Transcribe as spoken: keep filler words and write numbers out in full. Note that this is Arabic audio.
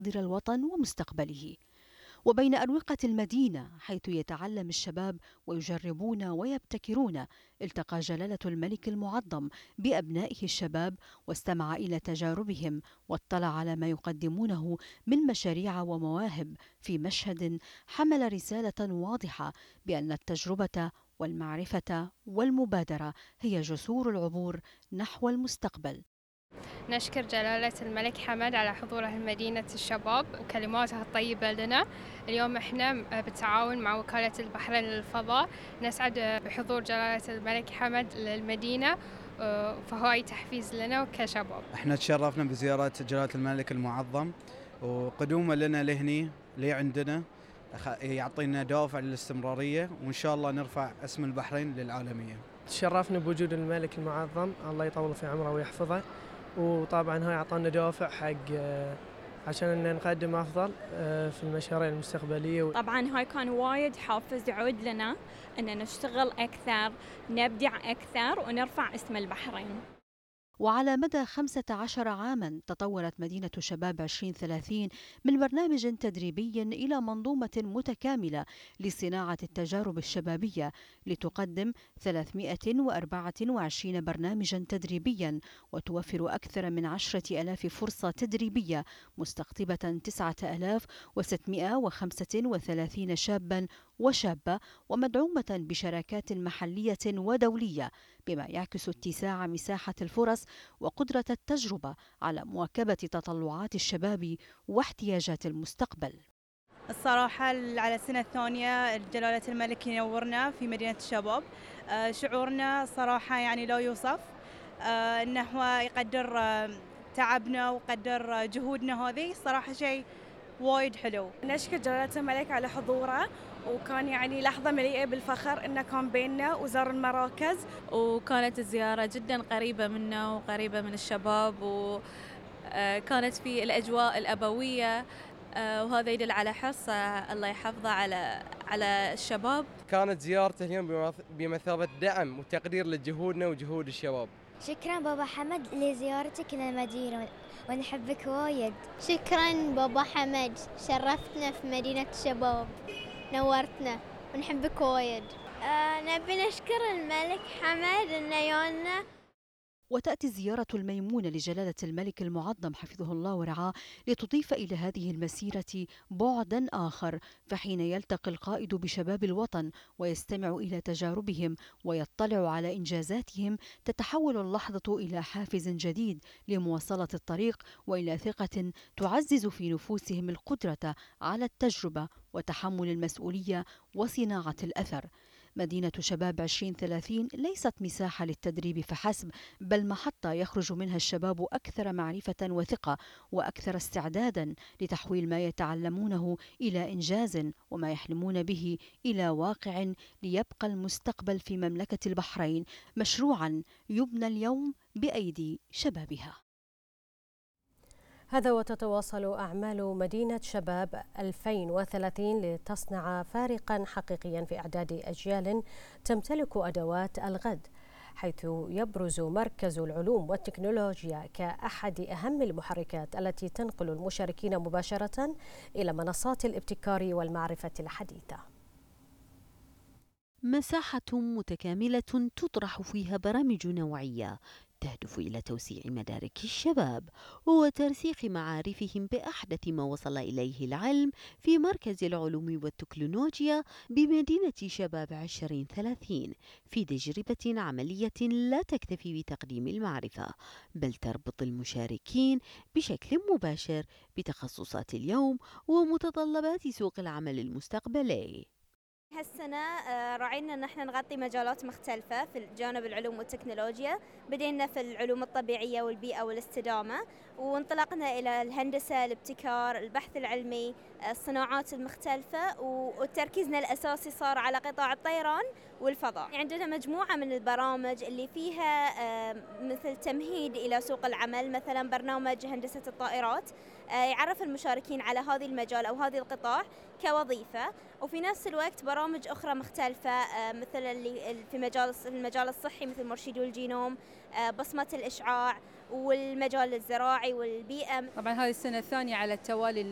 الوطن ومستقبله. وبين أروقة المدينة حيث يتعلم الشباب ويجربون ويبتكرون، التقى جلالة الملك المعظم بأبنائه الشباب واستمع إلى تجاربهم واطلع على ما يقدمونه من مشاريع ومواهب في مشهد حمل رسالة واضحة بأن التجربة والمعرفة والمبادرة هي جسور العبور نحو المستقبل. نشكر جلالة الملك حمد على حضوره لمدينة الشباب وكلماته الطيبة لنا. اليوم احنا بالتعاون مع وكالة البحرين للفضاء نسعد بحضور جلالة الملك حمد للمدينة، فهو أي تحفيز لنا كشباب. احنا تشرفنا بزيارة جلالة الملك المعظم وقدومه لنا لهني لي عندنا يعطينا دوافع للاستمرارية، وإن شاء الله نرفع اسم البحرين للعالمية. تشرفنا بوجود الملك المعظم، الله يطول في عمره ويحفظه، وطبعا هاي أعطانا دوافع حق عشان إن نقدم أفضل في المشاريع المستقبلية. طبعا هاي كان وايد حافز يعود لنا أن نشتغل أكثر، نبدع أكثر ونرفع اسم البحرين. وعلى مدى خمسة عشر عاماً تطورت مدينة شباب عشرين ثلاثين من برنامج تدريبي إلى منظومة متكاملة لصناعة التجارب الشبابية لتقدم ثلاثمائة وأربعة وعشرين برنامجاً تدريبياً وتوفر أكثر من عشرة آلاف فرصة تدريبية مستقطبة تسعة آلاف وستمائة وخمسة وثلاثين شاباً وشابة ومدعومة بشراكات محلية ودولية، بما يعكس اتساع مساحة الفرص وقدرة التجربة على مواكبة تطلعات الشباب واحتياجات المستقبل. الصراحة على السنة الثانية جلالة الملك ينورنا في مدينة الشباب، شعورنا صراحة يعني لا يوصف، أنه هو يقدر تعبنا وقدر جهودنا، هذه صراحة شيء وايد حلو. نشكر جلالة الملك على حضوره، وكان يعني لحظة مليئة بالفخر إنه كان بيننا وزار المراكز، وكانت الزيارة جدا قريبة منا وقريبة من الشباب، وكانت في الأجواء الأبوية، وهذا يدل على حرص الله يحفظه على على الشباب. كانت زيارته اليوم بمثابة دعم وتقدير لجهودنا وجهود الشباب. شكرا بابا حمد لزيارتك للمدينة ونحبك وايد. شكرا بابا حمد، شرفتنا في مدينة الشباب، نورتنا ونحبك وايد. آه نبي نشكر الملك حمد انه يونا. وتأتي الزيارة الميمونة لجلالة الملك المعظم حفظه الله ورعاه لتضيف إلى هذه المسيرة بعداً آخر، فحين يلتقي القائد بشباب الوطن ويستمع إلى تجاربهم ويطلع على إنجازاتهم، تتحول اللحظة إلى حافز جديد لمواصلة الطريق وإلى ثقة تعزز في نفوسهم القدرة على التجربة وتحمل المسؤولية وصناعة الأثر. مدينة شباب عشرين ثلاثين ليست مساحة للتدريب فحسب، بل محطة يخرج منها الشباب أكثر معرفة وثقة وأكثر استعدادا لتحويل ما يتعلمونه إلى إنجاز وما يحلمون به إلى واقع، ليبقى المستقبل في مملكة البحرين مشروعا يبنى اليوم بأيدي شبابها. هذا وتتواصل أعمال مدينة شباب ألفين وثلاثين لتصنع فارقا حقيقيا في إعداد أجيال تمتلك أدوات الغد، حيث يبرز مركز العلوم والتكنولوجيا كأحد أهم المحركات التي تنقل المشاركين مباشرة إلى منصات الابتكار والمعرفة الحديثة. مساحة متكاملة تطرح فيها برامج نوعية تهدف إلى توسيع مدارك الشباب وترسيخ معارفهم بأحدث ما وصل إليه العلم في مركز العلوم والتكنولوجيا بمدينة شباب عشرين ثلاثين، في تجربة عملية لا تكتفي بتقديم المعرفة بل تربط المشاركين بشكل مباشر بتخصصات اليوم ومتطلبات سوق العمل المستقبلي. هالسنة راعينا أن احنا نغطي مجالات مختلفة في جانب العلوم والتكنولوجيا، بدينا في العلوم الطبيعية والبيئة والاستدامة، وانطلقنا إلى الهندسة، الابتكار، البحث العلمي، الصناعات المختلفة، وتركيزنا الأساسي صار على قطاع الطيران والفضاء. عندنا مجموعة من البرامج اللي فيها مثل تمهيد إلى سوق العمل، مثلا برنامج هندسة الطائرات يعرف المشاركين على هذه المجال أو هذه القطاع كوظيفة، وفي نفس الوقت برامج أخرى مختلفة مثل اللي في مجال في المجال الصحي مثل مرشدو الجينوم، بصمة الإشعاع، والمجال الزراعي والبيئة. طبعا هذه السنة الثانية على التوالي